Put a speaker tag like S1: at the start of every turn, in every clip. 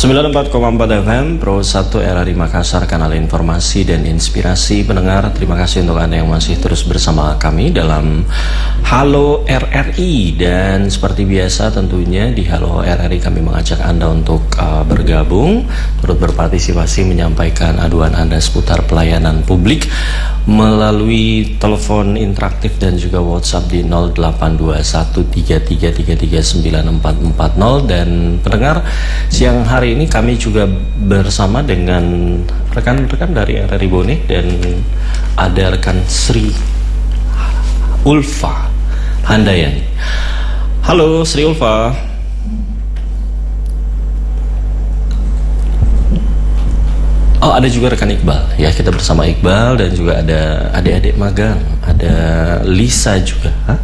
S1: 94,4 FM Pro 1 RRI Makassar, kanal informasi dan inspirasi pendengar. Terima kasih untuk Anda yang masih terus bersama kami dalam Halo RRI. Dan seperti biasa tentunya di Halo RRI kami mengajak Anda untuk bergabung, turut berpartisipasi menyampaikan aduan Anda seputar pelayanan publik melalui telepon interaktif dan juga WhatsApp di 082133339440. Dan pendengar, siang hari ini kami juga bersama dengan rekan-rekan dari RRI Bone, dan ada rekan Sri Ulfa Handayani. Halo Sri Ulfa. Oh, ada juga rekan Iqbal. Ya, kita bersama Iqbal, dan juga ada adik-adik magang, ada Lisa juga. Hah?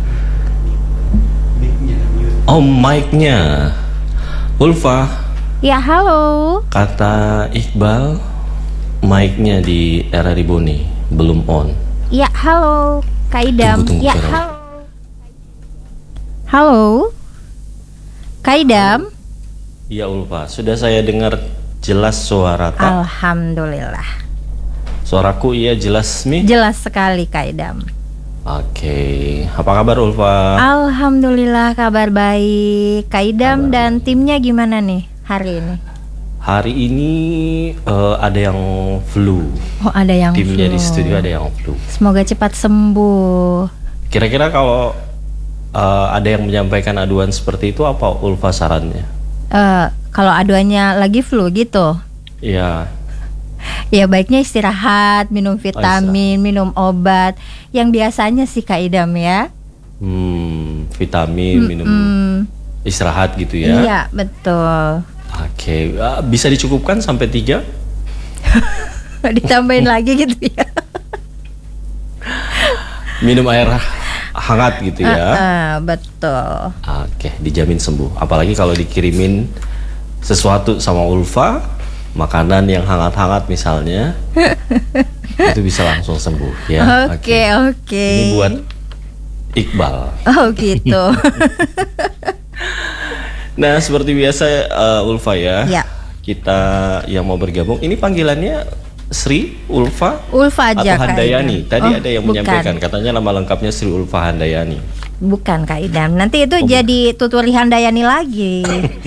S1: Oh, mic-nya. Ulfa.
S2: Ya, halo.
S1: Kata Iqbal, mic-nya di RRI Bone belum on.
S2: Ya, halo. Kak Idam.
S1: Tunggu,
S2: ya, halo. Halo. Kak Idam.
S1: Iya, Ulfa. Sudah saya dengar jelas suara tak?
S2: Alhamdulillah.
S1: Suaraku iya jelas Mi?
S2: Jelas sekali Kak Idam.
S1: Oke. Apa kabar Ulfa?
S2: Alhamdulillah, kabar baik. Kak Idam dan timnya gimana nih hari ini?
S1: Hari ini ada yang flu.
S2: Oh, ada yang
S1: Timnya
S2: flu.
S1: di studio ada yang flu.
S2: Semoga cepat sembuh.
S1: Kira-kira kalau ada yang menyampaikan aduan seperti itu, apa Ulfa sarannya?
S2: Kalau aduannya lagi flu gitu,
S1: Iya.
S2: ya baiknya istirahat, minum vitamin, minum obat. Yang biasanya sih Kak Idam ya.
S1: Vitamin, minum, istirahat gitu ya?
S2: Iya, betul.
S1: Oke, bisa dicukupkan sampai 3?
S2: Ditambahin lagi gitu ya.
S1: Minum air hangat gitu ya?
S2: Betul.
S1: Oke, dijamin sembuh. Apalagi kalau dikirimin sesuatu sama Ulfa, makanan yang hangat-hangat misalnya, itu bisa langsung sembuh ya.
S2: Oke.
S1: Ini buat Iqbal.
S2: Oh gitu.
S1: Nah, seperti biasa Ulfa ya.
S2: Ya.
S1: Kita yang mau bergabung, ini panggilannya Sri Ulfa?
S2: Ulfa aja
S1: atau Handayani?
S2: Kak Idam.
S1: Tadi ada yang
S2: Bukan.
S1: menyampaikan, katanya nama lengkapnya Sri Ulfa Handayani.
S2: Bukan Kak Idam. Nanti itu jadi Tuturi Handayani lagi.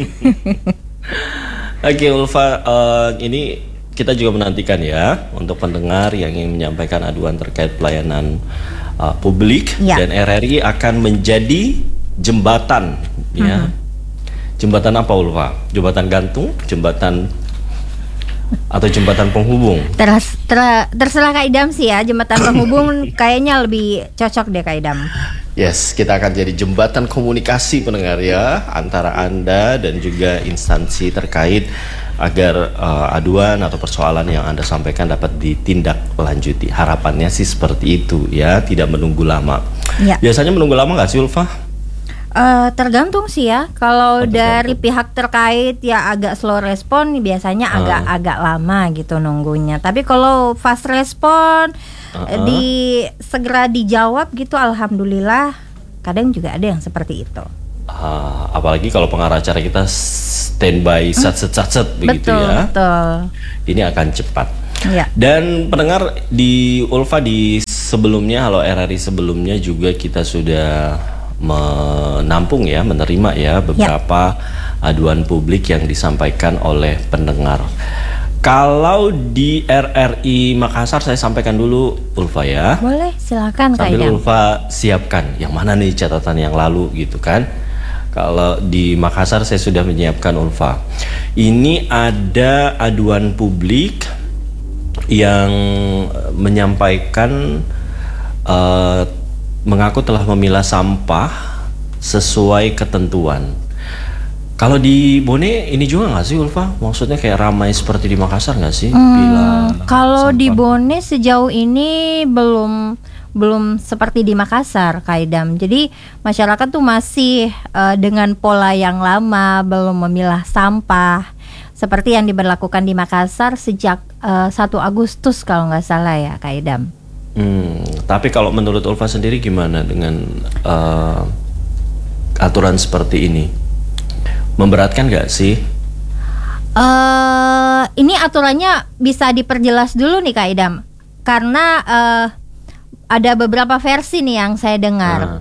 S1: Oke Ulfa, ini kita juga menantikan ya untuk pendengar yang ingin menyampaikan aduan terkait pelayanan publik,
S2: Ya.
S1: dan RRI akan menjadi jembatan ya. Jembatan apa Ulfa? Jembatan gantung, jembatan atau jembatan penghubung?
S2: Terserah Kak Idam sih ya. Jembatan penghubung kayaknya lebih cocok deh Kak Idam.
S1: Yes, kita akan jadi jembatan komunikasi pendengar ya, antara Anda dan juga instansi terkait agar aduan atau persoalan yang Anda sampaikan dapat ditindaklanjuti. Harapannya sih seperti itu ya, tidak menunggu lama.
S2: Ya.
S1: Biasanya menunggu lama nggak sih Ulfa?
S2: Tergantung sih ya. Kalau dari
S1: tergantung.
S2: pihak terkait ya agak slow respon, biasanya agak lama gitu nunggunya. Tapi kalau fast respon, segera dijawab gitu, alhamdulillah. Kadang juga ada yang seperti itu.
S1: Apalagi kalau pengarah acara kita standby sat-set begitu ya.
S2: Betul.
S1: Ini akan cepat.
S2: Ya.
S1: Dan pendengar, di Ulfa di sebelumnya, Halo RRI sebelumnya juga kita sudah menampung ya, menerima ya beberapa aduan publik yang disampaikan oleh pendengar. Kalau di RRI Makassar, saya sampaikan dulu Ulfa ya.
S2: Boleh, silakan Kak
S1: Sambil
S2: Idam.
S1: Ulfa siapkan yang mana nih catatan yang lalu gitu kan. Kalau di Makassar saya sudah menyiapkan Ulfa. Ini ada aduan publik yang menyampaikan mengaku telah memilah sampah sesuai ketentuan. Kalau di Bone ini juga nggak sih Ulfa? Maksudnya kayak ramai seperti di Makassar nggak sih?
S2: Kalau di Bone sejauh ini belum seperti di Makassar, Kak Idam. Jadi masyarakat tuh masih dengan pola yang lama, belum memilah sampah seperti yang diberlakukan di Makassar sejak 1 Agustus kalau nggak salah ya, Kak Idam.
S1: Tapi kalau menurut Ulfa sendiri gimana dengan aturan seperti ini? Memberatkan nggak sih?
S2: Ini aturannya bisa diperjelas dulu nih Kak Idam, karena ada beberapa versi nih yang saya dengar.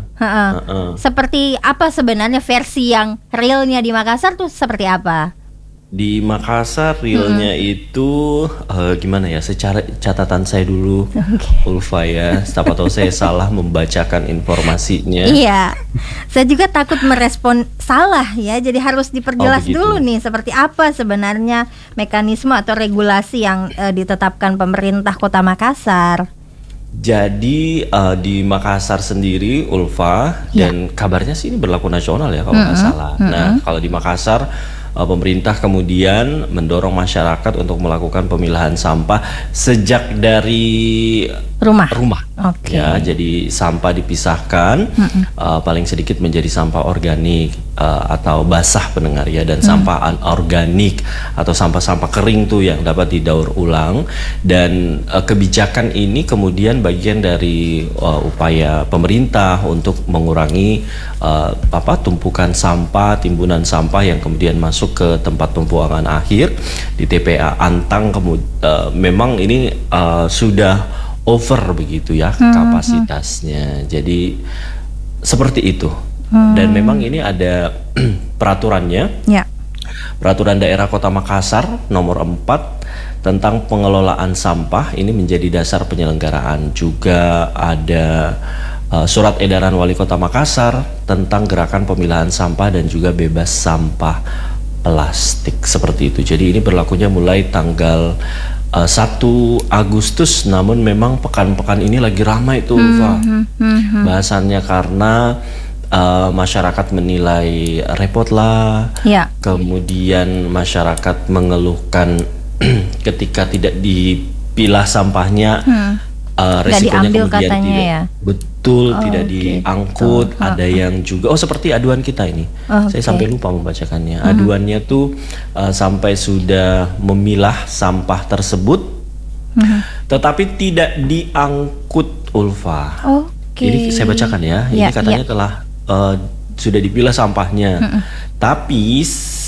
S2: Seperti apa sebenarnya versi yang realnya di Makassar tuh seperti apa?
S1: Di Makassar realnya itu gimana ya? Secara catatan saya dulu, Ulfa ya. Siapa tahu saya salah membacakan informasinya.
S2: Iya, saya juga takut merespon salah ya. Jadi harus diperjelas dulu nih seperti apa sebenarnya mekanisme atau regulasi yang ditetapkan pemerintah Kota Makassar.
S1: Jadi di Makassar sendiri, Ulfa, dan kabarnya sih ini berlaku nasional ya kalau nggak salah. Nah, kalau di Makassar pemerintah kemudian mendorong masyarakat untuk melakukan pemilahan sampah sejak dari rumah. Ya, jadi sampah dipisahkan paling sedikit menjadi sampah organik atau basah pendengar ya, dan sampah anorganik atau sampah-sampah kering tuh yang dapat didaur ulang. Dan kebijakan ini kemudian bagian dari upaya pemerintah untuk mengurangi tumpukan sampah, timbunan sampah yang kemudian masuk ke tempat pembuangan akhir di TPA Antang. Memang ini sudah over begitu ya kapasitasnya. Jadi seperti itu. Dan memang ini ada peraturannya. Peraturan Daerah Kota Makassar nomor 4 tentang pengelolaan sampah, ini menjadi dasar penyelenggaraan. Juga ada surat edaran Wali Kota Makassar tentang gerakan pemilahan sampah dan juga bebas sampah plastik, seperti itu. Jadi ini berlakunya mulai tanggal 1 Agustus, namun memang pekan-pekan ini lagi ramai tuh, bahasannya karena masyarakat menilai repot lah, kemudian masyarakat mengeluhkan ketika tidak dipilah sampahnya, resikonya kemudian
S2: katanya
S1: tidak
S2: ya?
S1: Tidak diangkut. Ada yang juga seperti aduan kita ini, saya sampai lupa membacakannya. Aduannya tuh sampai sudah memilah sampah tersebut, tetapi tidak diangkut, Ulfa. Jadi saya bacakan ya, ini katanya telah sudah dipilah sampahnya, tapi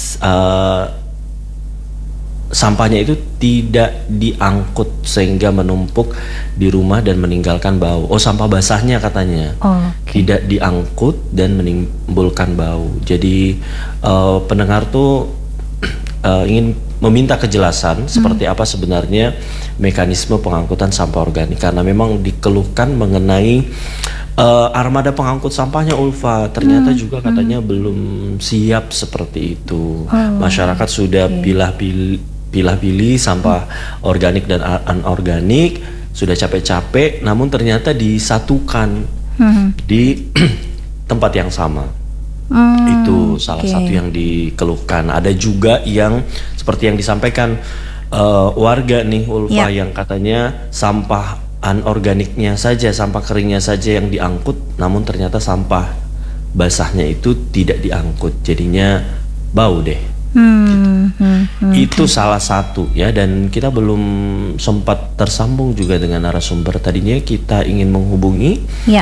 S1: sampahnya itu tidak diangkut sehingga menumpuk di rumah dan meninggalkan bau. Sampah basahnya katanya tidak diangkut dan menimbulkan bau. Jadi pendengar tuh ingin meminta kejelasan seperti apa sebenarnya mekanisme pengangkutan sampah organik, karena memang dikeluhkan mengenai armada pengangkut sampahnya, Ulfa. Ternyata juga katanya belum siap seperti itu. Masyarakat sudah pilih-pilih sampah organik dan anorganik, sudah capek-capek, namun ternyata disatukan di tempat yang sama. Itu salah satu yang dikeluhkan. Ada juga yang seperti yang disampaikan warga nih, Ulfa, yang katanya sampah anorganiknya saja, sampah keringnya saja yang diangkut, namun ternyata sampah basahnya itu tidak diangkut, jadinya bau deh. Itu salah satu ya, dan kita belum sempat tersambung juga dengan narasumber. Tadinya kita ingin menghubungi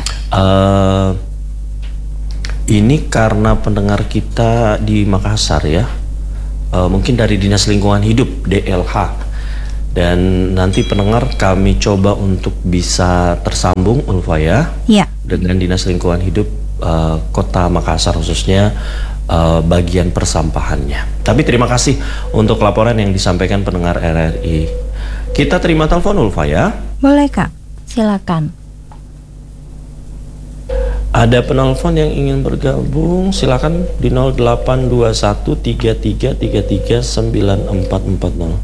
S1: ini karena pendengar kita di Makassar ya, mungkin dari Dinas Lingkungan Hidup DLH, dan nanti pendengar kami coba untuk bisa tersambung, Ulfa ya, dengan Dinas Lingkungan Hidup Kota Makassar, khususnya bagian persampahannya. Tapi terima kasih untuk laporan yang disampaikan pendengar RRI. Kita terima telepon, Ulfa ya.
S2: Boleh Kak, silakan.
S1: Ada penelpon yang ingin bergabung, silakan di 082133339440.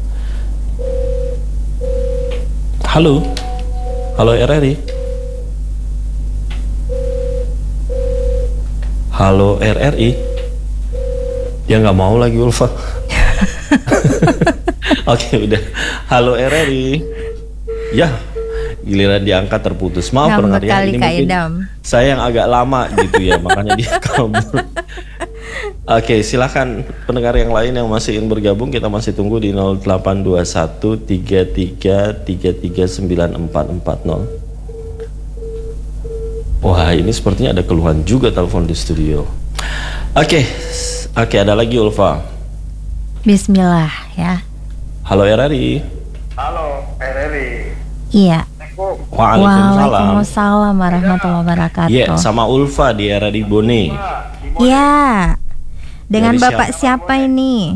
S1: Halo, halo RRI. Halo RRI. Dia nggak mau lagi, Ulfa. Oke, udah. Halo RRI. Ya, giliran diangkat terputus. Maaf pendengar ya, ini mungkin saya yang agak lama gitu ya, makanya dia kabur. Oke, silakan pendengar yang lain yang masih ingin bergabung, kita masih tunggu di 082133339440. Wah, ini sepertinya ada keluhan juga telepon di studio. Oke, ada lagi, Ulfa.
S2: Bismillah ya.
S1: Halo RRI.
S3: Halo, RRI.
S2: Iya.
S3: Assalamualaikum.
S1: Waalaikumsalam.
S2: Waalaikumsalam warahmatullahi wabarakatuh.
S1: Iya, sama Ulfa di era di Bone.
S2: Iya. Dengan
S1: Dari
S2: Bapak siapa ini?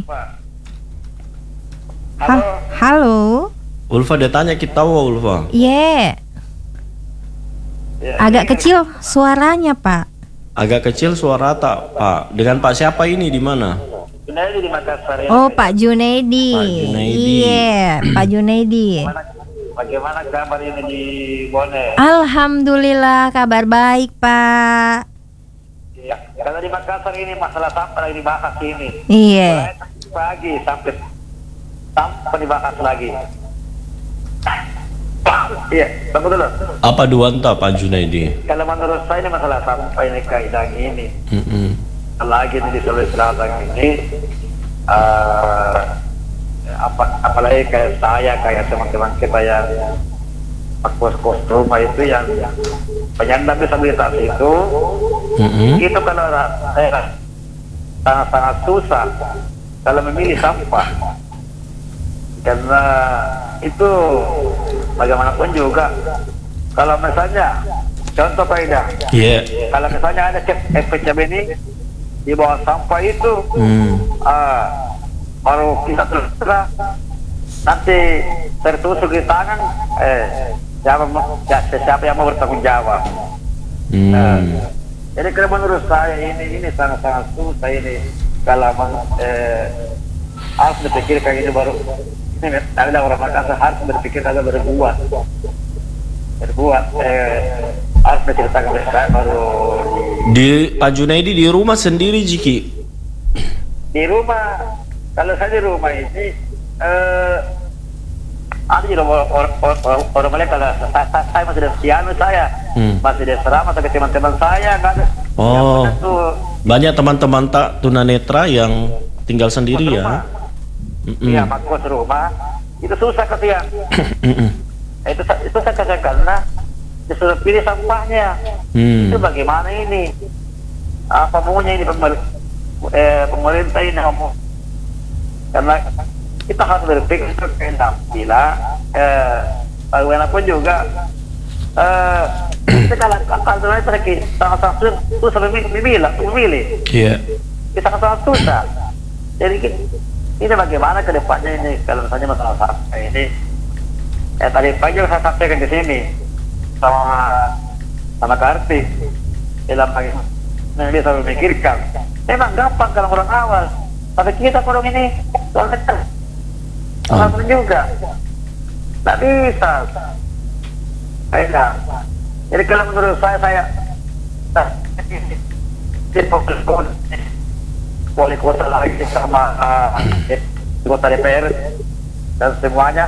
S3: Halo.
S2: Halo.
S1: Ulfa dia tanya kita Ulfa.
S2: Iya.
S3: Ya,
S2: Agak kecil suaranya, Pak.
S1: Agak kecil suara tak, Pak. Dengan Pak siapa ini di mana?
S3: Junaidi di Makassar ya.
S2: Oh, Pak Junaidi.
S1: Pak Junaidi.
S2: Iya, Pak Junaidi.
S3: Bagaimana kabar ini di Bone?
S2: Alhamdulillah kabar baik, Pak.
S3: Ya, kalau di Makassar ini masalah sampah lagi dibahas ini.
S2: Iya.
S3: Pagi sampai dibahas lagi. Iya, tunggu dulu.
S1: Apa duanta Pak Junaidi?
S3: Kalau menurut saya ini masalah sampah ini kaidah ini.
S1: Mm-mm.
S3: Lagi di Sulawesi Selatan ini, apalagi kayak saya, kayak teman-teman kita yang kos-kos rumah itu yang penyandang disabilitas itu,
S1: Mm-mm.
S3: itu kalau saya sangat-sangat susah kalau memilih sampah, karena itu bagaimanapun juga kalau misalnya contoh kaidah,
S1: Iya.
S3: kalau misalnya ada FPCB ini di bawah sampah itu, baru kita terserah nanti tertusuk di tangan, siapa yang mau bertanggung jawab. Jadi kalau menurut saya ini sangat-sangat susah ini, kalau harus dipikirkan ini baru. Ini ada orang Makassar harus berpikir agak berbuat harus menceritakan mereka baru
S1: Di Pak Junaidi di rumah sendiri Jiki.
S3: di rumah. Kalau saya di rumah ini ada juga orang lain. Kalau saya masih di piano, saya masih di serama, tapi teman-teman saya nggak ada.
S1: Oh.
S3: Yang tuh
S1: Banyak teman-teman tak tunanetra yang tinggal sendiri ya.
S3: Iya, kos rumah itu susah kasihan. itu saya katakan karena disuruh pilih sampahnya. Itu bagaimana ini? Apa maunya ini pemerintah ini ngomong? Karena kita harus berpikir bila bagaimanapun juga kita kalau sangat-sangat susah memilih.
S1: Iya.
S3: Kita sangat susah. Jadi ini bagaimana ke depannya ini kalau misalnya masalah sampah ini. Tadi pagi saya sampaikan di sini sama Karti dalam bagaimana bisa memikirkan. Memang gampang kalau orang awal, tapi kita orang ini soalnya orang juga tak bisa. Jadi kalau menurut saya wali kota lagi sama kota DPR dan semuanya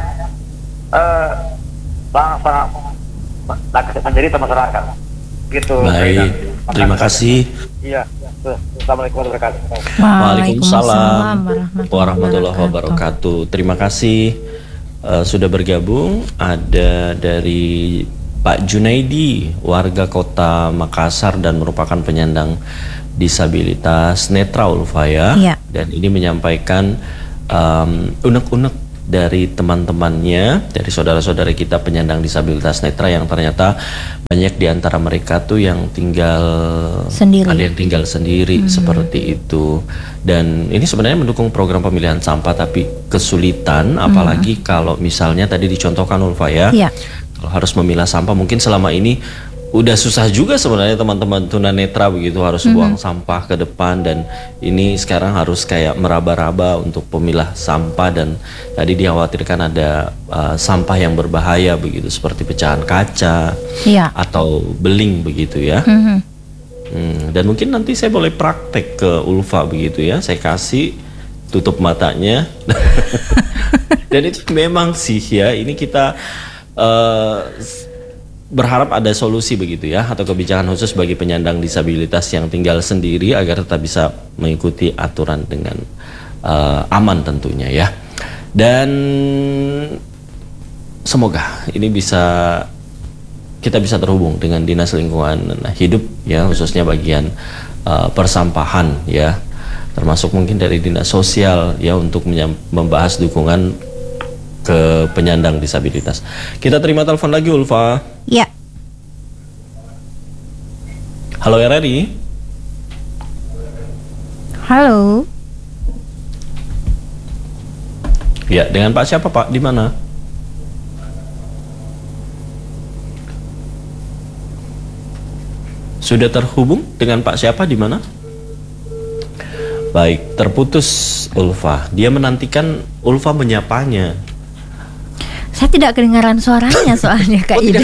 S3: sangat menjadi masyarakat gitu.
S1: Baik, terima kasih.
S3: Iya, assalamualaikum warahmatullahi wabarakatuh.
S1: Waalaikumsalam warahmatullahi wabarakatuh. Terima kasih sudah bergabung. Ada dari Pak Junaidi, warga kota Makassar dan merupakan penyandang disabilitas netra Ulfa ya.
S2: Iya.
S1: Dan ini menyampaikan unek-unek dari teman-temannya, dari saudara-saudara kita penyandang disabilitas netra yang ternyata banyak di antara mereka tuh yang tinggal
S2: Sendiri.
S1: ada yang tinggal sendiri seperti itu. Dan ini sebenarnya mendukung program pemilihan sampah tapi kesulitan, apalagi kalau misalnya tadi dicontohkan Ulfa ya.
S2: Iya.
S1: Kalau harus memilah sampah mungkin selama ini udah susah juga sebenarnya teman-teman tunanetra begitu harus buang sampah ke depan, dan ini sekarang harus kayak meraba-raba untuk pemilah sampah, dan tadi dikhawatirkan ada sampah yang berbahaya begitu seperti pecahan kaca
S2: Iya.
S1: atau beling begitu ya. Dan mungkin nanti saya boleh praktek ke Ulfa begitu ya, saya kasih tutup matanya dan itu memang sih ya, ini kita berharap ada solusi begitu ya, atau kebijakan khusus bagi penyandang disabilitas yang tinggal sendiri agar tetap bisa mengikuti aturan dengan aman tentunya ya. Dan semoga ini kita bisa terhubung dengan Dinas Lingkungan Hidup ya, khususnya bagian persampahan ya, termasuk mungkin dari dinas sosial ya untuk membahas dukungan ke penyandang disabilitas. Kita terima telepon lagi, Ulfa.
S2: Ya.
S1: Halo RRI.
S2: Halo.
S1: Ya, dengan Pak siapa, Pak? Di mana? Sudah terhubung dengan Pak siapa di mana? Baik, terputus Ulfa. Dia menantikan Ulfa menyapanya.
S2: Saya tidak kedengaran suaranya soalnya Kak Ida.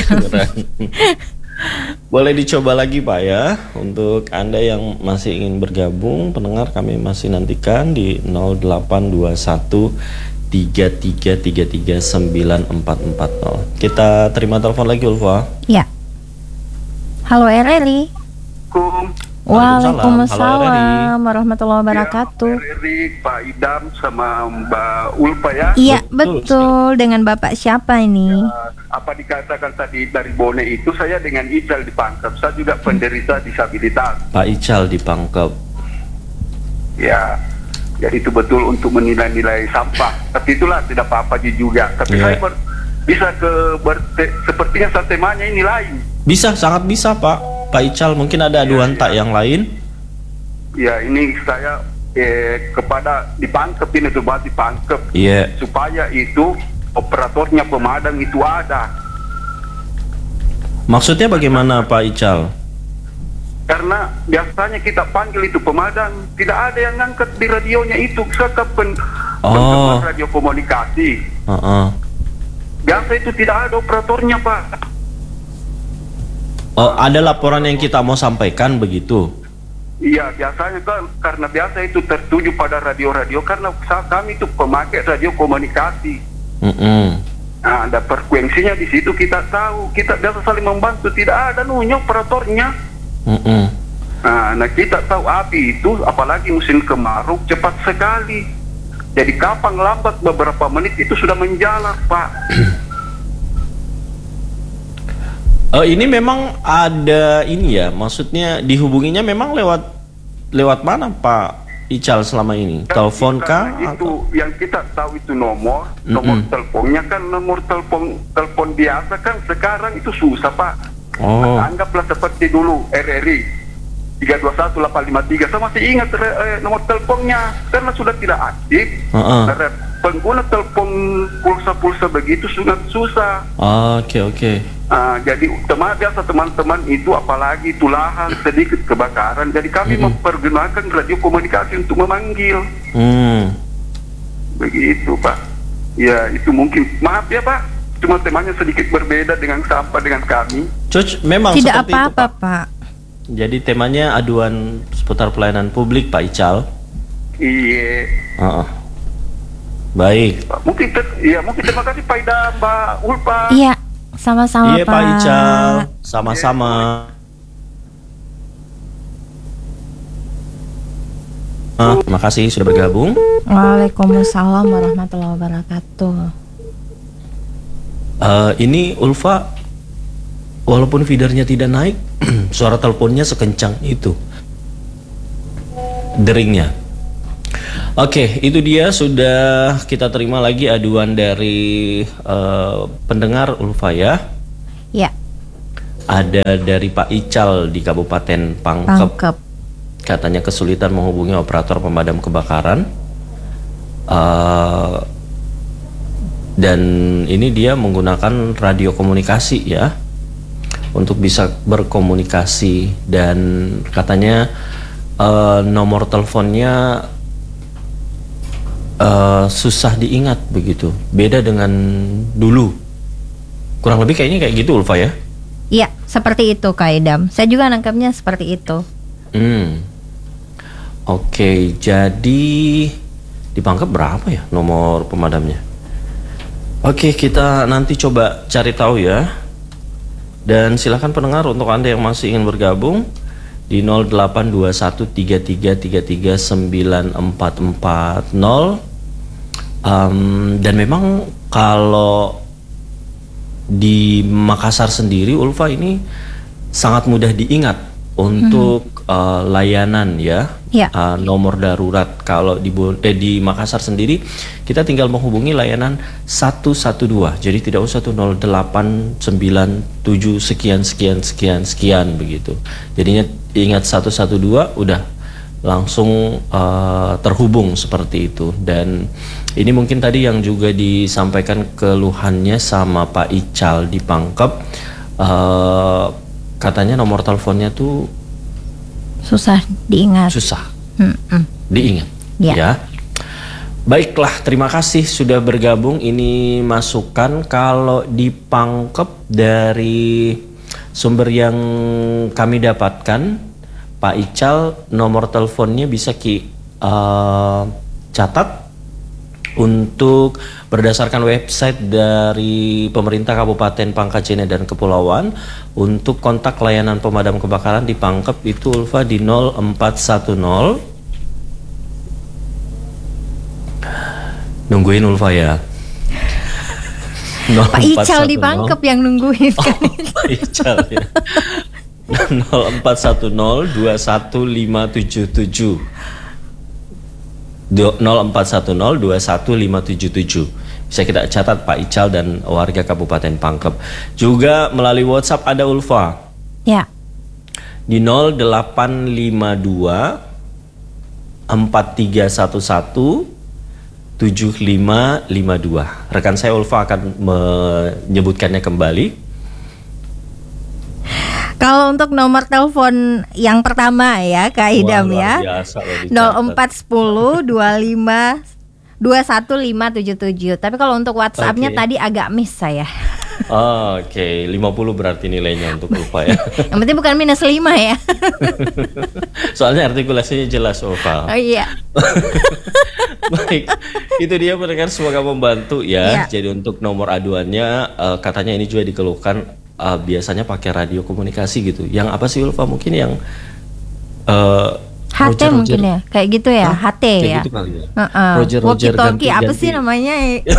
S1: Boleh dicoba lagi Pak ya. Untuk Anda yang masih ingin bergabung, pendengar kami masih nantikan di 0821 33339440. Kita terima telepon lagi Ulfa.
S2: Ya. Halo RRI. Waalaikumsalam warahmatullahi wabarakatuh.
S4: Ya, RRI, Pak Idam sama Mbak Ulfa ya.
S2: Iya betul. Dengan Bapak siapa ini?
S4: Apa dikatakan tadi dari Bone itu, saya dengan Ical di Pangkep. Saya juga penderita disabilitas.
S1: Pak Ical di Pangkep.
S4: Ya, jadi itu betul untuk menilai-nilai sampah. Tapi itulah tidak apa-apa juga. Tapi saya bisa sepertinya temanya ini lain.
S1: Bisa, sangat bisa Pak Ical, mungkin ada aduan tak yang lain?
S4: Ya, ini saya kepada di Pangkep ini, coba di Pangkep. Supaya itu operatornya pemadam itu ada.
S1: Maksudnya bagaimana Pak Ical?
S4: Karena biasanya kita panggil itu pemadam, tidak ada yang ngangkat di radionya itu. Saya radio komunikasi. Biasa itu tidak ada operatornya Pak.
S1: Oh, ada laporan yang kita mau sampaikan begitu?
S4: Iya, biasanya kan karena biasa itu tertuju pada radio-radio karena kami itu pemakai radio komunikasi. Nah, ada frekuensinya di situ kita tahu, kita biasa saling membantu, tidak ada operatornya. Nah, kita tahu api itu apalagi musim kemarau cepat sekali. Jadi kapan lambat beberapa menit itu sudah menjalar, Pak.
S1: Ini memang ada ini ya, maksudnya dihubunginya memang lewat mana Pak Ical selama ini? Telepon kah?
S4: Itu yang kita tahu itu nomor teleponnya kan nomor telepon biasa kan, sekarang itu susah Pak. Anggaplah seperti dulu RRI 321853, saya masih ingat nomor teleponnya karena sudah tidak aktif. Pengguna telepon pulsa begitu sangat susah.
S1: Oke.
S4: Jadi biasa teman-teman itu apalagi itu lahan sedikit kebakaran, jadi kami mempergunakan radio komunikasi untuk memanggil. Begitu Pak. Ya itu mungkin, maaf ya Pak, cuma temanya sedikit berbeda dengan kami.
S1: Memang
S2: tidak
S1: seperti
S2: apa-apa
S1: itu,
S2: Pak.
S1: Jadi temanya aduan seputar pelayanan publik Pak Ical.
S4: Iya.
S1: Baik.
S4: Mungkin terima kasih Pak Ida, Mbak Ulfa.
S2: Iya, sama-sama
S1: Pak Ical, sama-sama. Terima kasih sudah bergabung.
S2: Waalaikumsalam warahmatullahi wabarakatuh.
S1: Ini Ulfa, walaupun feedernya tidak naik, suara teleponnya sekencang itu, deringnya. Oke, itu dia sudah kita terima lagi aduan dari pendengar Ulfa ya.
S2: Ya.
S1: Ada dari Pak Ical di Kabupaten Pangkep. Katanya kesulitan menghubungi operator pemadam kebakaran. Dan ini dia menggunakan radio komunikasi ya, untuk bisa berkomunikasi, dan katanya nomor teleponnya susah diingat begitu, beda dengan dulu. Kurang lebih kayaknya kayak gitu Ulfa ya?
S2: Iya, seperti itu Kak Idam. Saya juga nangkapnya seperti itu.
S1: Oke, jadi di Pangkep berapa ya nomor pemadamnya? Oke, kita nanti coba cari tahu ya. Dan silakan pendengar untuk Anda yang masih ingin bergabung di 0821333940. Dan memang kalau di Makassar sendiri Ulfa ini sangat mudah diingat untuk layanan ya,
S2: Ya.
S1: nomor darurat. Kalau di Makassar sendiri kita tinggal menghubungi layanan 112. Jadi tidak usah tuh 0897 sekian begitu. Jadinya ingat 112 udah langsung terhubung seperti itu. Dan ini mungkin tadi yang juga disampaikan keluhannya sama Pak Ical di Pangkep, katanya nomor teleponnya tuh
S2: Susah diingat.
S1: susah diingat.
S2: Ya.
S1: Ya. Baiklah, terima kasih sudah bergabung. Ini masukan kalau di Pangkep dari sumber yang kami dapatkan, Pak Ical nomor teleponnya bisa catat untuk berdasarkan website dari pemerintah Kabupaten Pangkajene dan Kepulauan. Untuk kontak layanan pemadam kebakaran di Pangkep itu Ulfa di 0410. Nungguin Ulfa ya.
S2: Pak Ical di Pangkep yang nungguin.
S1: Pak Ical ya. 0410 21577 0410 21577. Bisa kita catat Pak Ical dan warga Kabupaten Pangkep. Juga melalui WhatsApp ada Ulfa
S2: Ya.
S1: di 0852 4311 7552. Rekan saya Ulfa akan menyebutkannya kembali.
S2: Kalau untuk nomor telepon yang pertama ya Kak Idam
S1: Wah,
S2: ya,
S1: luar biasa loh dicatat.
S2: 0410 21577. Tapi kalau untuk WhatsApp-nya
S1: Oke.
S2: tadi agak miss saya.
S1: Oke, 50 berarti nilainya untuk Ulfa ya.
S2: Yang penting bukan -5 ya.
S1: Soalnya artikulasinya jelas Ulfa.
S2: Oh iya.
S1: Baik, itu dia pendengar, semoga membantu ya.
S2: Ya.
S1: Jadi untuk nomor aduannya katanya ini juga dikeluhkan biasanya pakai radio komunikasi gitu. Yang apa sih Ulfa? Mungkin yang
S2: HT mungkin ya, kayak gitu ya. HT
S1: kayak
S2: ya.
S1: gitu kali ya.
S2: Walkie talkie apa
S1: ganti-ganti.
S2: sih namanya?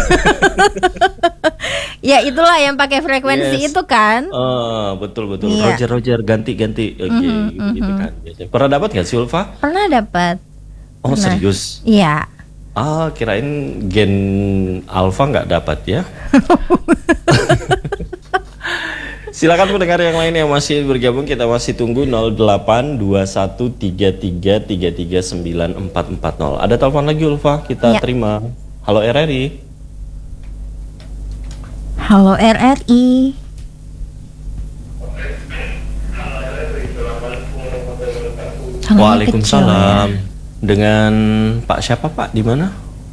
S2: Ya itulah yang pakai frekuensi
S1: Yes.
S2: itu kan.
S1: Betul.
S2: Iya.
S1: Roger ganti. Oke, gitu kan biasanya. Pernah dapat nggak sih Ulfa?
S2: Pernah dapat.
S1: Oh,
S2: Pernah.
S1: serius?
S2: Iya.
S1: Kirain gen alpha nggak dapat ya. Silakan pendengar yang lain yang masih bergabung, kita masih tunggu 082133339440. Ada telepon lagi Ulfa, kita
S2: Ya.
S1: terima. Halo RRI.
S2: Halo RRI. Halo,
S1: Waalaikumsalam. Dengan Pak siapa Pak? Di mana?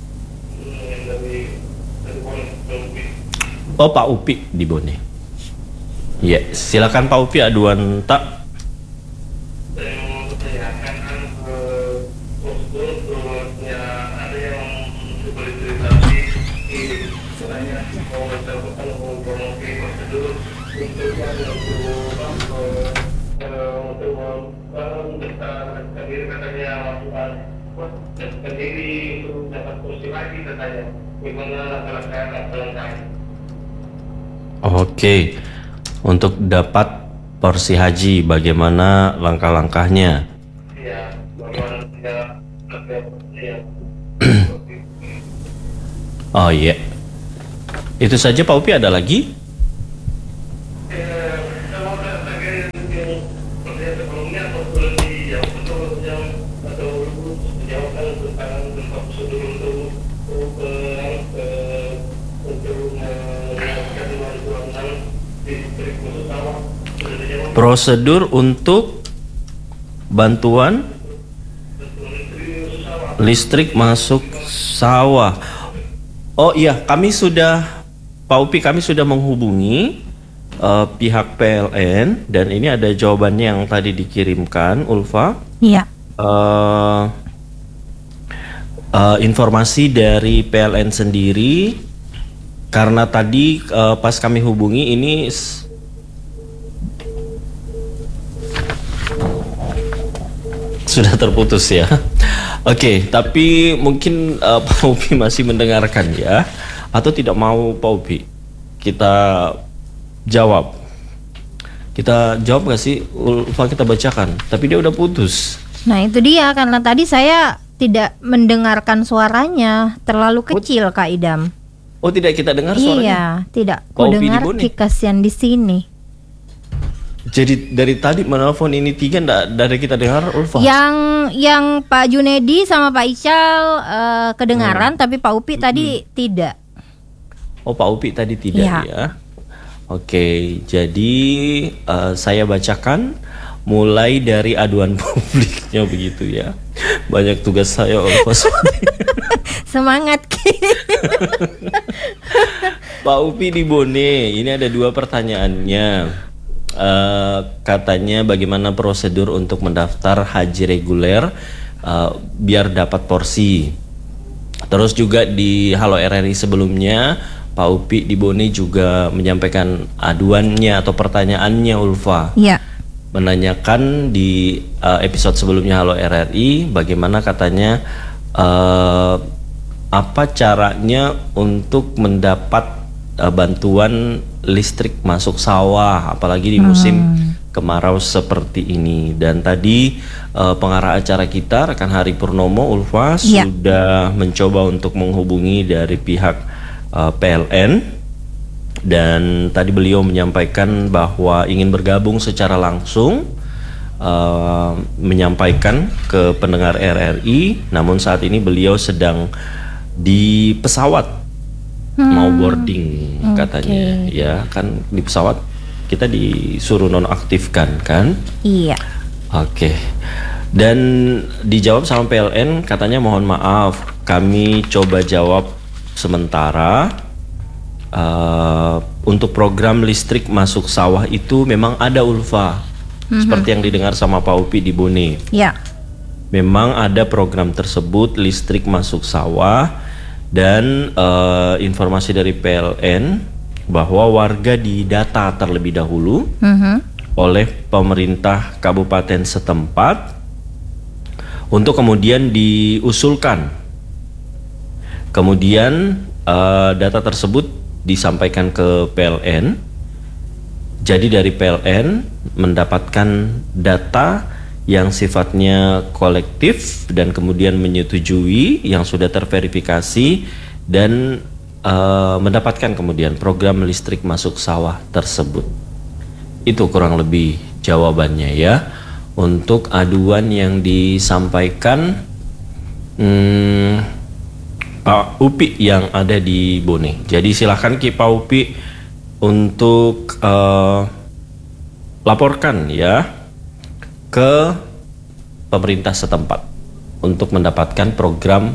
S1: Oh, Pak Upi di Bone. Ya, silakan Pak Upi, aduan tak. Oke, untuk dapat porsi haji, bagaimana langkah-langkahnya? Oh iya, itu saja Pak Upi, ada lagi? Prosedur untuk bantuan listrik masuk sawah. Oh iya, kami sudah, Pak Upi, kami sudah menghubungi pihak PLN dan ini ada jawabannya yang tadi dikirimkan, Ulfa.
S2: Iya.
S1: Informasi dari PLN sendiri, karena tadi pas kami hubungi ini sudah terputus ya. Oke, tapi mungkin Pak Upi masih mendengarkan ya, atau tidak mau Pak Upi kita jawab. Kita jawab gak sih Ulfa, kita bacakan, tapi dia udah putus.
S2: Nah itu dia, karena tadi saya tidak mendengarkan suaranya, terlalu kecil Kak Idam.
S1: Oh tidak kita dengar suaranya?
S2: Iya, tidak.
S1: Pak
S2: Ku
S1: Upi
S2: dengar
S1: Dibone.
S2: kikasian di sini.
S1: Jadi dari tadi menelpon ini 3 nggak ada kita dengar Ulfa?
S2: Yang Pak Junedi sama Pak Ical kedengaran, tapi Pak Upi tadi tidak.
S1: Oh Pak Upi tadi tidak
S2: Iya.
S1: ya. Oke, jadi saya bacakan mulai dari aduan publiknya begitu ya. Banyak tugas saya Ulfa.
S2: Semangat.
S1: Pak Upi Dibone, ini ada 2 pertanyaannya. Katanya bagaimana prosedur untuk mendaftar haji reguler biar dapat porsi. Terus juga di Halo RRI sebelumnya Pak Upi Dibone juga menyampaikan aduannya atau pertanyaannya Ulfa.
S2: Iya.
S1: Menanyakan di episode sebelumnya Halo RRI bagaimana katanya apa caranya untuk mendapat bantuan listrik masuk sawah, apalagi di musim kemarau seperti ini. Dan tadi pengarah acara kita rekan Hari Purnomo Ulfa sudah mencoba untuk menghubungi dari pihak PLN, dan tadi beliau menyampaikan bahwa ingin bergabung secara langsung menyampaikan ke pendengar RRI, namun saat ini beliau sedang di pesawat mau boarding katanya. Ya kan di pesawat kita disuruh nonaktifkan kan.
S2: Iya.
S1: Oke. Dan dijawab sama PLN katanya mohon maaf kami coba jawab sementara. Untuk program listrik masuk sawah itu memang ada Ulfa, seperti yang didengar sama Pak Upi Dibone.
S2: Ya.
S1: Memang ada program tersebut listrik masuk sawah. Dan informasi dari PLN bahwa warga didata terlebih dahulu oleh pemerintah kabupaten setempat untuk kemudian diusulkan. Kemudian data tersebut disampaikan ke PLN. Jadi dari PLN mendapatkan data yang sifatnya kolektif dan kemudian menyetujui yang sudah terverifikasi dan mendapatkan kemudian program listrik masuk sawah tersebut. Itu kurang lebih jawabannya ya untuk aduan yang disampaikan Pak Upi yang ada di Bone. Jadi silahkan Pak Upi untuk laporkan ya ke pemerintah setempat untuk mendapatkan program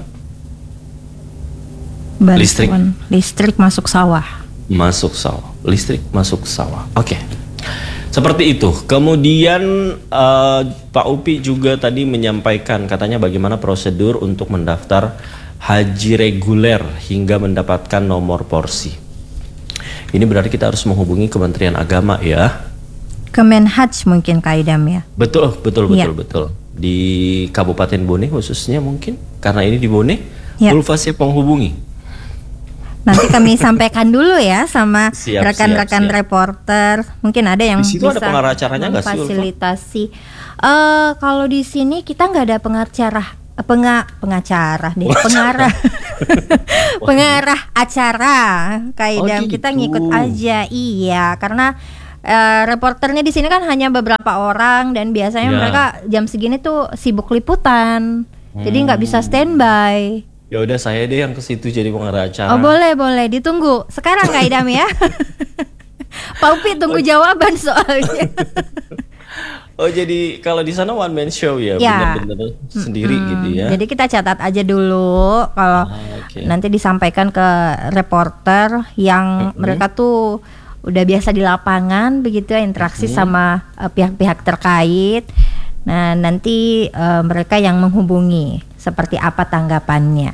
S2: listrik masuk sawah.
S1: Listrik masuk sawah. Oke. Seperti itu. Kemudian Pak Upi juga tadi menyampaikan katanya bagaimana prosedur untuk mendaftar haji reguler hingga mendapatkan nomor porsi. Ini berarti kita harus menghubungi Kementerian Agama ya.
S2: Kemenhaj mungkin Kak Idam ya.
S1: Betul. Di Kabupaten Bone khususnya mungkin karena ini di Bone. Ulfa siap menghubungi.
S2: Nanti kami sampaikan dulu ya sama
S1: Siap.
S2: rekan-rekan reporter. Mungkin ada yang
S1: Di situ
S2: bisa
S1: ada pengacara acaranya nggak sih, Ulfa?
S2: fasilitasi. Kalau di sini kita nggak ada pengacara. Pengacara deh, pengarah acara Kak Idam.
S1: gitu.
S2: Kita ngikut aja, iya, karena reporternya di sini kan hanya beberapa orang dan biasanya mereka jam segini tuh sibuk liputan, jadi nggak bisa standby.
S1: Ya udah saya deh yang ke situ jadi pengarah acara.
S2: Oh boleh ditunggu sekarang Kak Idam ya. Pak Upi tunggu jawaban soalnya.
S1: Oh jadi kalau di sana one man show ya, bener-bener sendiri gitu ya.
S2: Jadi kita catat aja dulu kalau nanti disampaikan ke reporter yang mereka tuh udah biasa di lapangan begitu ya, interaksi sama pihak-pihak terkait. Nah nanti mereka yang menghubungi seperti apa tanggapannya.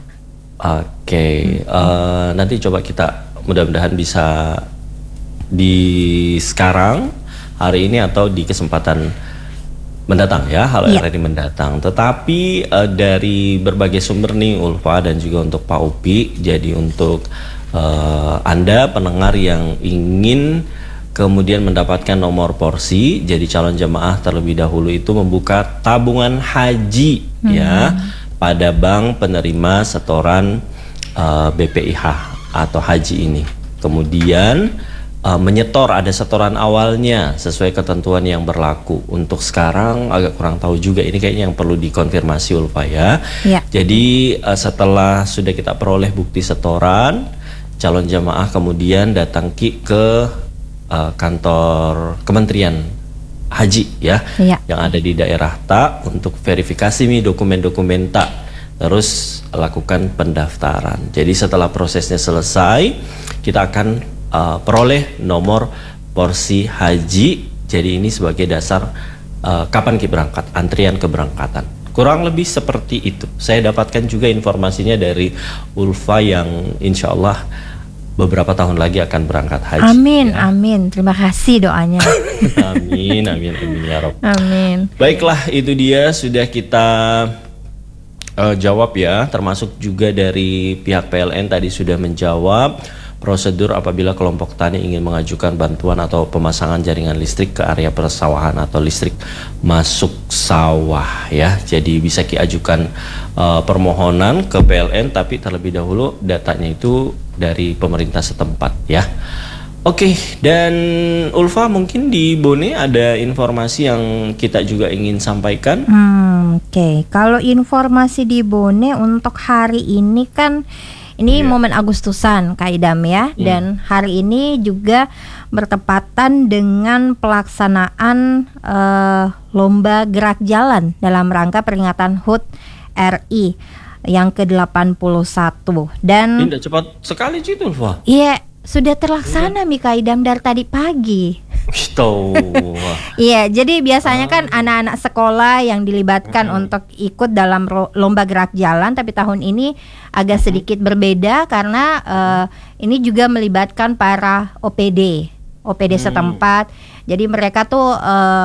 S1: Nanti coba kita mudah-mudahan bisa di sekarang hari ini atau di kesempatan mendatang ya, Halo RRI mendatang. Tetapi dari berbagai sumber nih Ulfa dan juga untuk Pak Upi, jadi untuk Anda pendengar yang ingin kemudian mendapatkan nomor porsi. Jadi calon jemaah terlebih dahulu itu membuka tabungan haji ya pada bank penerima setoran BPIH atau haji ini. Kemudian menyetor, ada setoran awalnya sesuai ketentuan yang berlaku. Untuk sekarang agak kurang tahu juga, ini kayaknya yang perlu dikonfirmasi Ulfa ya. Jadi setelah sudah kita peroleh bukti setoran, calon jamaah kemudian datang ke kantor Kementerian Haji ya, yang ada di daerah Ta untuk verifikasi nih dokumen-dokumen Ta, terus lakukan pendaftaran. Jadi setelah prosesnya selesai, kita akan peroleh nomor porsi haji. Jadi ini sebagai dasar kapan kita berangkat, antrian keberangkatan. Kurang lebih seperti itu. Saya dapatkan juga informasinya dari Ulfa yang insya Allah beberapa tahun lagi akan berangkat haji.
S2: Amin,
S1: ya.
S2: amin. Terima kasih doanya.
S1: Amin, amin, amin ya Rob.
S2: Amin.
S1: Baiklah, itu dia sudah kita jawab ya, termasuk juga dari pihak PLN tadi sudah menjawab prosedur apabila kelompok tani ingin mengajukan bantuan atau pemasangan jaringan listrik ke area persawahan atau listrik masuk sawah ya. Jadi bisa diajukan permohonan ke PLN, tapi terlebih dahulu datanya itu dari pemerintah setempat ya. Oke, dan Ulfa mungkin di Bone ada informasi yang kita juga ingin sampaikan.
S2: Oke. Kalau informasi di Bone untuk hari ini kan ini momen Agustusan Kak Idam ya, dan hari ini juga bertepatan dengan pelaksanaan lomba gerak jalan dalam rangka peringatan HUT RI yang ke-81. Dan
S1: Tidak cepat sekali gitu Ulfa.
S2: iya, sudah terlaksana Kak Idam dari tadi pagi.
S1: Gitu.
S2: Iya, jadi biasanya kan anak-anak sekolah yang dilibatkan untuk ikut dalam lomba gerak jalan, tapi tahun ini agak sedikit berbeda karena ini juga melibatkan para OPD setempat. Jadi mereka tuh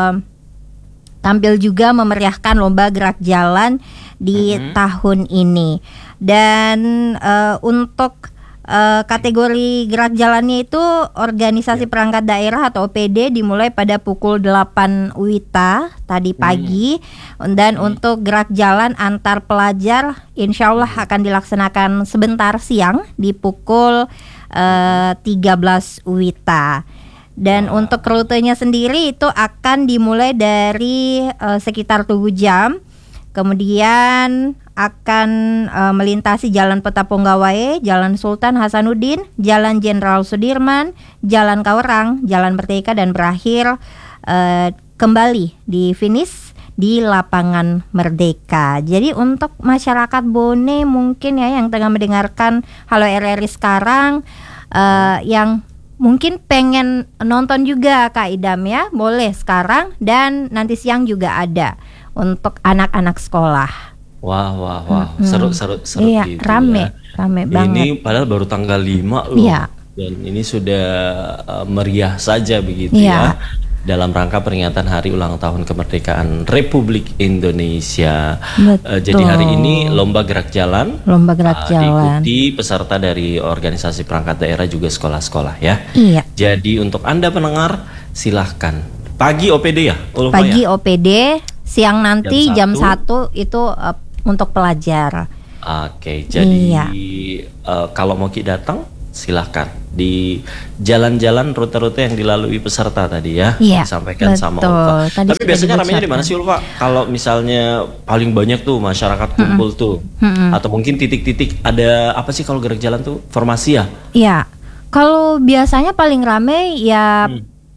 S2: tampil juga memeriahkan lomba gerak jalan di tahun ini. Dan untuk kategori gerak jalannya itu organisasi perangkat daerah atau OPD dimulai pada pukul 8 WITA tadi pagi. Dan untuk gerak jalan antar pelajar insya Allah akan dilaksanakan sebentar siang di pukul 13 WITA. Dan untuk rutenya sendiri itu akan dimulai dari sekitar 7 jam. Kemudian akan melintasi Jalan Peta Ponggawai, Jalan Sultan Hasanuddin, Jalan Jenderal Sudirman, Jalan Kawerang, Jalan Merdeka, dan berakhir kembali di finish di Lapangan Merdeka. Jadi untuk masyarakat Bone mungkin ya yang tengah mendengarkan Halo RRI sekarang, yang mungkin pengen nonton juga Kak Idam ya, boleh sekarang dan nanti siang juga ada untuk anak-anak sekolah.
S1: Wah, seru
S2: iya,
S1: gitu
S2: rame banget.
S1: Ini padahal baru tanggal 5 loh.
S2: Iya.
S1: Dan ini sudah meriah saja begitu
S2: Iya.
S1: ya. Dalam rangka peringatan Hari Ulang Tahun Kemerdekaan Republik Indonesia. Jadi hari ini lomba gerak jalan. Diikuti peserta dari organisasi perangkat daerah juga sekolah-sekolah ya.
S2: Iya.
S1: Jadi untuk Anda pendengar silahkan. Pagi OPD ya?
S2: Pagi OPD, siang nanti jam 1 itu untuk pelajar.
S1: Oke, jadi kalau mau datang silahkan di jalan-jalan rute-rute yang dilalui peserta tadi ya, disampaikan sama Ulfa. Tapi biasanya ramainya di mana sih Ulfa? Kalau misalnya paling banyak tuh masyarakat kumpul tuh, atau mungkin titik-titik ada apa sih kalau gerak jalan tuh formasi ya?
S2: Iya, kalau biasanya paling ramai ya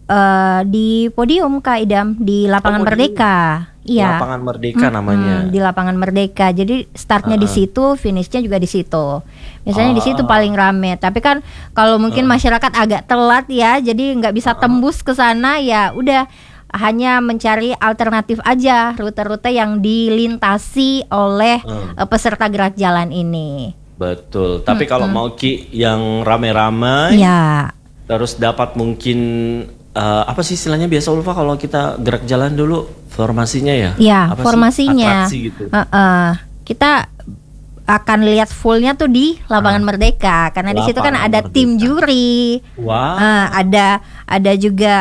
S2: di podium Kak Idam di Lapangan Merdeka. Iya.
S1: Lapangan Merdeka namanya.
S2: Di Lapangan Merdeka. Jadi startnya di situ, finishnya juga di situ. Biasanya di situ paling rame. Tapi kan kalau mungkin masyarakat agak telat ya, jadi nggak bisa tembus ke sana, ya udah hanya mencari alternatif aja rute-rute yang dilintasi oleh peserta gerak jalan ini.
S1: Betul. Tapi kalau mau yang rame-rame, terus dapat mungkin apa sih istilahnya biasa Ulfa kalau kita gerak jalan dulu formasinya ya?
S2: Iya,
S1: apa
S2: formasinya.
S1: Sih? Atraksi gitu.
S2: Kita akan lihat fullnya tuh di Lapangan Merdeka karena di situ kan ada tim juri.
S1: Wow.
S2: ada juga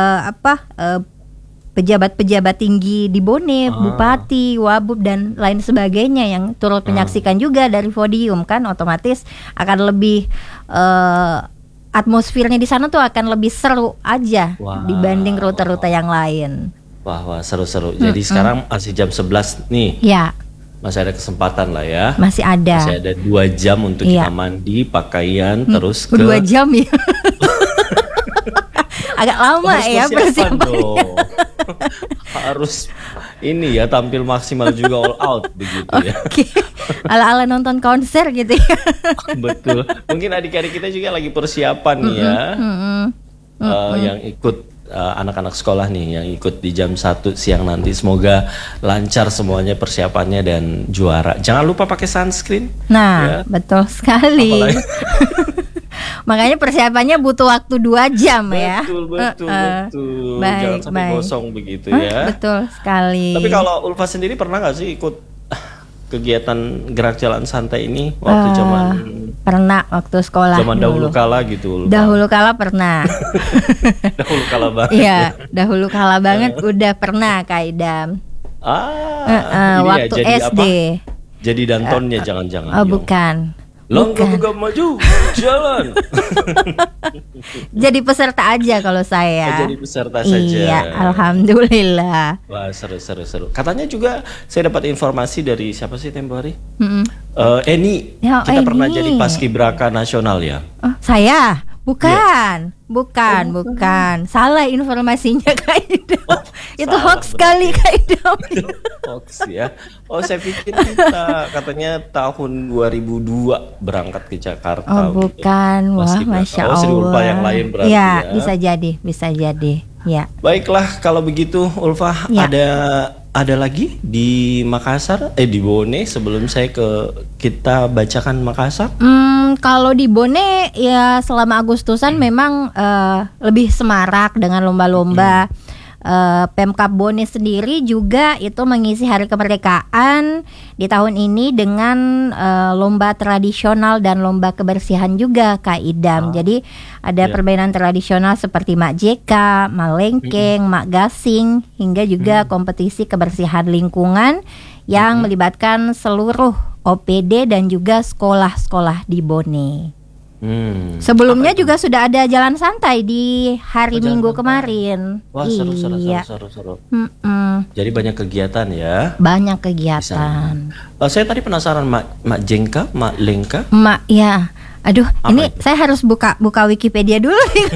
S2: pejabat-pejabat tinggi di Bone, bupati, wabub dan lain sebagainya yang turut menyaksikan juga dari podium kan, otomatis akan lebih atmosfernya di sana tuh akan lebih seru aja dibanding rute-rute yang lain.
S1: Wah, seru-seru. Jadi sekarang masih jam 11 nih.
S2: Ya.
S1: Masih ada kesempatan lah ya.
S2: Masih ada.
S1: Masih ada 2 jam untuk kita mandi, pakaian, terus ke
S2: 2 jam ya. Agak lama ya persiapannya.
S1: Harus ini ya, tampil maksimal juga, all out begitu ya.
S2: Oke. Ala-ala nonton konser gitu ya.
S1: Betul. Mungkin adik-adik kita juga lagi persiapan nih ya. Yang ikut anak-anak sekolah nih yang ikut di jam 1 siang nanti, semoga lancar semuanya persiapannya dan juara. Jangan lupa pakai sunscreen.
S2: Nah, ya. Betul sekali. Makanya persiapannya butuh waktu 2 jam ya.
S1: Betul.
S2: Baik,
S1: jangan sampai gosong begitu ya.
S2: Betul sekali.
S1: Tapi kalau Ulfa sendiri pernah nggak sih ikut kegiatan gerak jalan santai ini waktu zaman
S2: pernah waktu sekolah
S1: zaman dahulu kala gitu?
S2: Dahulu kala pernah.
S1: Dahulu kala banget.
S2: Iya, dahulu kala banget udah pernah Kak Idam. Waktu
S1: ya,
S2: SD.
S1: Jadi dantonnya jangan-jangan.
S2: Bukan.
S1: Langkah maju, jalan.
S2: Jadi peserta aja kalau saya.
S1: Jadi peserta saja.
S2: Iya, alhamdulillah.
S1: Wah, seru. Katanya juga saya dapat informasi dari siapa sih tempo hari? Eni. Kita pernah jadi paskibraka nasional ya.
S2: Saya? Bukan. Salah informasinya Kak Idam. Itu hoax sekali Kak Idam.
S1: Hoax ya. Saya pikir kita katanya tahun 2002 berangkat ke Jakarta.
S2: Bukan. Wah, Masya Allah.
S1: Ulfa yang lain berarti ya.
S2: Bisa jadi. Ya.
S1: Baiklah, kalau begitu Ulfa, ada lagi di Makassar, di Bone sebelum saya kita bacakan Makassar?
S2: Kalau di Bone ya selama Agustusan memang lebih semarak dengan lomba-lomba. Pemkab Bone sendiri juga itu mengisi Hari Kemerdekaan di tahun ini dengan lomba tradisional dan lomba kebersihan juga Kak Idam. Jadi ada permainan tradisional seperti Mak Jeka, Mak Lengkeng, Mak Gasing, hingga juga kompetisi kebersihan lingkungan yang melibatkan seluruh OPD dan juga sekolah-sekolah di Bone. Sebelumnya juga sudah ada jalan santai di hari Minggu kemarin.
S1: Wah, seru. Jadi banyak kegiatan ya.
S2: Banyak kegiatan.
S1: Saya tadi penasaran Mak Jengka, Mak Lengka.
S2: Ya. Aduh, ini itu? Saya harus buka Wikipedia dulu nih.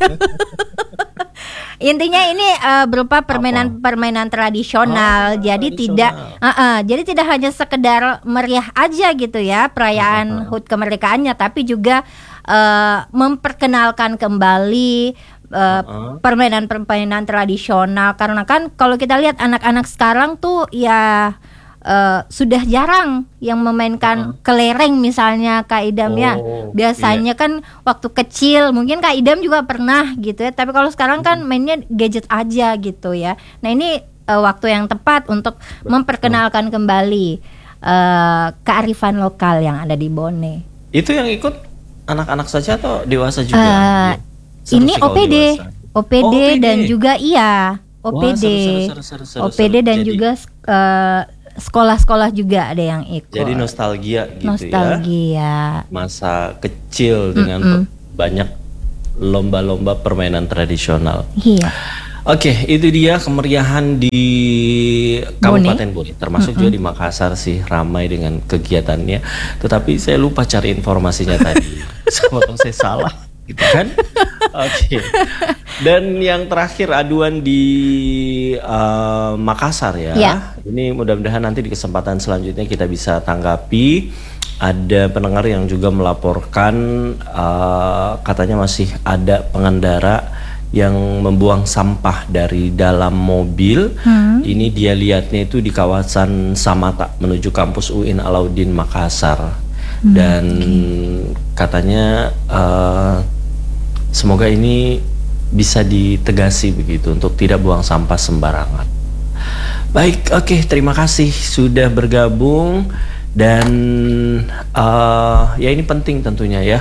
S2: Intinya ini berupa permainan tradisional. Jadi tidak hanya sekedar meriah aja gitu ya perayaan HUT kemerdekaannya, tapi juga memperkenalkan kembali permainan tradisional. Karena kan kalau kita lihat anak-anak sekarang tuh ya sudah jarang yang memainkan kelereng misalnya Kak Idam ya. Biasanya kan waktu kecil mungkin Kak Idam juga pernah gitu ya. Tapi kalau sekarang kan mainnya gadget aja gitu ya. Nah ini waktu yang tepat untuk memperkenalkan kembali kearifan lokal yang ada di Bone.
S1: Itu yang ikut anak-anak saja atau dewasa juga?
S2: Ini OPD dan juga OPD.
S1: Seru.
S2: OPD dan juga sekolah-sekolah juga ada yang ikut.
S1: Jadi nostalgia gitu
S2: ya.
S1: Masa kecil dengan banyak lomba-lomba permainan tradisional.
S2: Iya.
S1: Oke, itu dia kemeriahan di Kabupaten Bone. Termasuk juga di Makassar sih ramai dengan kegiatannya. Tetapi saya lupa cari informasinya tadi. Sepotong saya salah gitu kan. Oke. Dan yang terakhir aduan di Makassar ya. Ini mudah-mudahan nanti di kesempatan selanjutnya kita bisa tanggapi. Ada pendengar yang juga melaporkan katanya masih ada pengendara yang membuang sampah dari dalam mobil. Ini dia lihatnya itu di kawasan Samata menuju kampus UIN Alauddin Makassar. Dan katanya semoga ini bisa ditegasi begitu untuk tidak buang sampah sembarangan. Baik, terima kasih sudah bergabung dan ya ini penting tentunya ya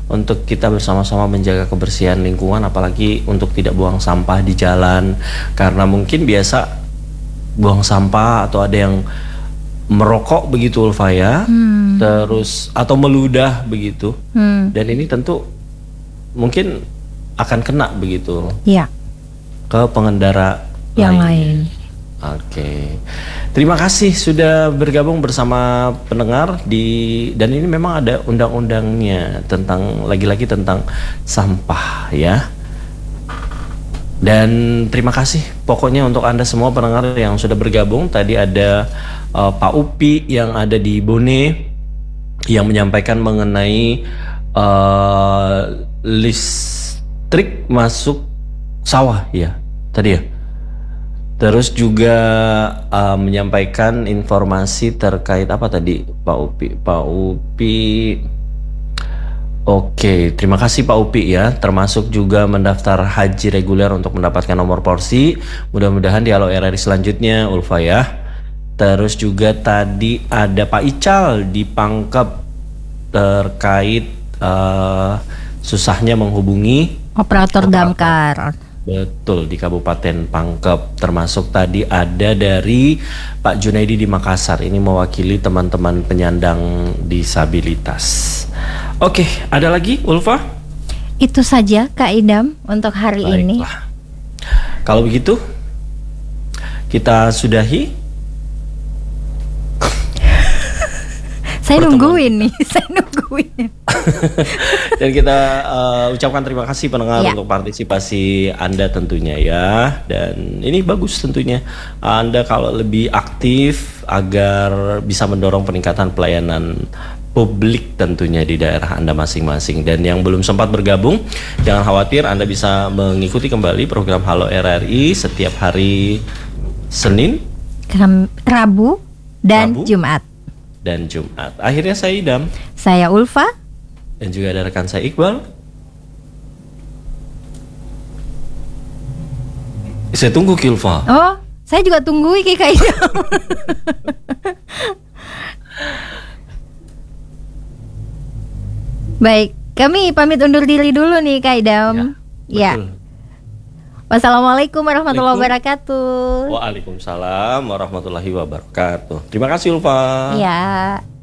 S1: untuk kita bersama-sama menjaga kebersihan lingkungan, apalagi untuk tidak buang sampah di jalan, karena mungkin biasa buang sampah atau ada yang merokok begitu Ulfa ya, terus atau meludah begitu, dan ini tentu mungkin akan kena begitu ke pengendara
S2: yang lain.
S1: Oke. Terima kasih sudah bergabung bersama pendengar dan ini memang ada undang-undangnya tentang lagi-lagi tentang sampah ya. Dan terima kasih pokoknya untuk Anda semua pendengar yang sudah bergabung. Tadi ada Pak Upi yang ada di Bone yang menyampaikan mengenai listrik masuk sawah ya tadi ya. Terus juga menyampaikan informasi terkait apa tadi Pak Upi. Oke, terima kasih Pak Upi ya. Termasuk juga mendaftar haji reguler untuk mendapatkan nomor porsi. Mudah-mudahan di Halo RRI selanjutnya Ulfa ya. Terus juga tadi ada Pak Ical di Pangkep terkait susahnya menghubungi
S2: operator damkar.
S1: Betul, di Kabupaten Pangkep. Termasuk tadi ada dari Pak Junaidi di Makassar. Ini mewakili teman-teman penyandang disabilitas. Oke, ada lagi Ulfa?
S2: Itu saja Kak Idam untuk hari ini.
S1: Kalau begitu kita sudahi.
S2: Saya nungguin nih, saya nungguin.
S1: Dan kita ucapkan terima kasih pendengar untuk partisipasi Anda tentunya ya. Dan ini bagus tentunya Anda kalau lebih aktif agar bisa mendorong peningkatan pelayanan publik tentunya di daerah Anda masing-masing. Dan yang belum sempat bergabung, jangan khawatir, Anda bisa mengikuti kembali program Halo RRI setiap hari Senin,
S2: Rabu, dan Jumat.
S1: Akhirnya saya Idam,
S2: saya Ulfa,
S1: dan juga ada rekan saya Iqbal. Saya tunggu Kilva.
S2: Oh, saya juga tunggu Kak Idam. Baik, kami pamit undur diri dulu nih Kak Idam. Ya. Wassalamualaikum warahmatullahi wabarakatuh.
S1: Waalaikumsalam warahmatullahi wabarakatuh. Terima kasih Ulfa.
S2: Ya.